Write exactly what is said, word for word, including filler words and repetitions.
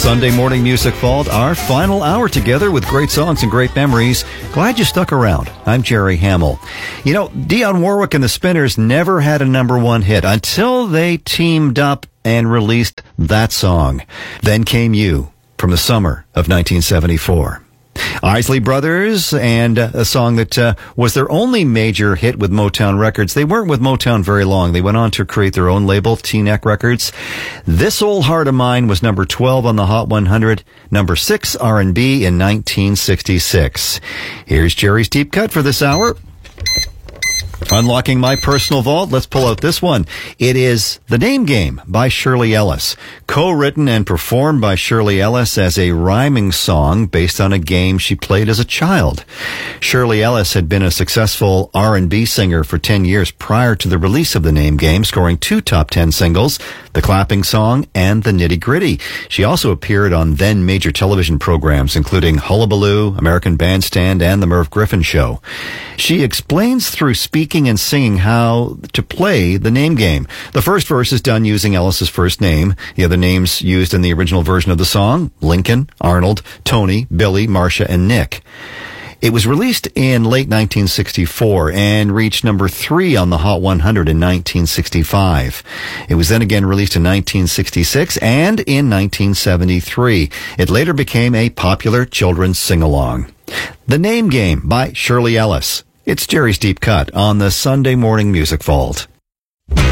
Sunday Morning Music Vault, our final hour together with great songs and great memories. Glad you stuck around. I'm Jerry Hamill. You know, Dionne Warwick and the Spinners never had a number one hit until they teamed up and released that song. Then Came You, from the summer of nineteen seventy-four. Isley Brothers, and a song that uh, was their only major hit with Motown Records. They weren't with Motown very long. They went on to create their own label, T-Neck Records. This Old Heart of Mine was number twelve on the Hot one hundred, number six R and B in nineteen sixty-six. Here's Jerry's Deep Cut for this hour. Unlocking my personal vault, let's pull out this one. It is The Name Game by Shirley Ellis. Co-written and performed by Shirley Ellis as a rhyming song based on a game she played as a child. Shirley Ellis had been a successful R and B singer for ten years prior to the release of The Name Game, scoring two top ten singles, The Clapping Song and The Nitty Gritty. She also appeared on then major television programs, including Hullabaloo, American Bandstand, and The Merv Griffin Show. She explains through speaking and singing how to play the name game. The first verse is done using Ellis's first name. The other names used in the original version of the song: Lincoln, Arnold, Tony, Billy, Marcia, and Nick. It was released in late nineteen sixty-four and reached number three on the Hot one hundred in nineteen sixty-five. It was then again released in nineteen sixty-six and in nineteen seventy-three. It later became a popular children's sing-along. The Name Game by Shirley Ellis. It's Jerry's Deep Cut on the Sunday Morning Music Vault.